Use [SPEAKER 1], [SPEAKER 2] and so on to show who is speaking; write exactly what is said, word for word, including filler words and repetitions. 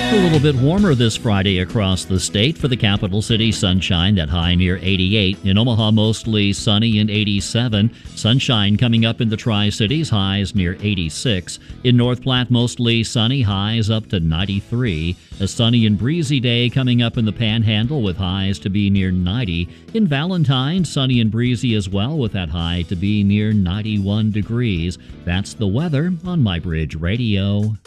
[SPEAKER 1] A little bit warmer this Friday across the state. For the capital city, sunshine, that high near eighty-eight. In Omaha, mostly sunny and eighty-seven. Sunshine coming up in the Tri-Cities, highs near eighty-six. In North Platte, mostly sunny, highs up to ninety-three. A sunny and breezy day coming up in the Panhandle with highs to be near ninety. In Valentine, sunny and breezy as well with that high to be near ninety-one degrees. That's the weather on My Bridge Radio.